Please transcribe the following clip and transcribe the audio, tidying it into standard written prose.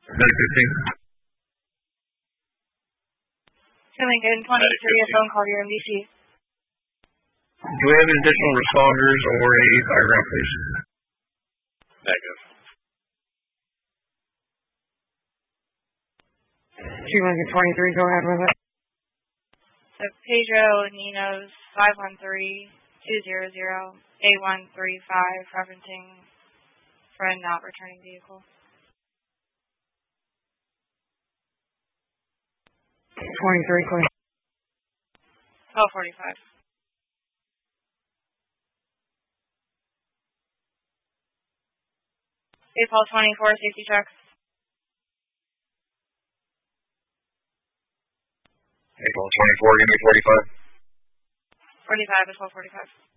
Medic 15. Lincoln 23, a phone call here in BC. Do we have additional responders or a diagram, please? Negative. Lincoln 23, go ahead with it. So Pedro Ninos 513-200-8135, referencing friend not returning vehicle. 23, clear. 1245. Baseball 24, safety check. April 24, give me 45. 45 is 1245.